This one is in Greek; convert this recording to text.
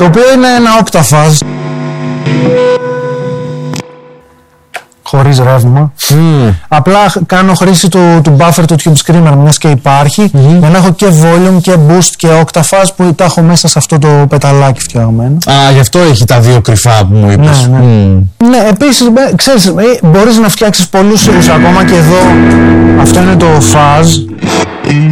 το οποίο είναι ένα octafaz χωρίς ρεύμα. Απλά κάνω χρήση του buffer του Tube Screamer, μιας και υπάρχει, για να έχω και volume και boost και octafaz που τα έχω μέσα σε αυτό το πεταλάκι φτιαγμένο. Α, γι' αυτό έχει τα δύο κρυφά που μου είπες. Ναι, επίσης, ξέρεις, μπορείς να φτιάξεις πολλούς ήχους ακόμα και εδώ. Αυτό είναι το fuzz.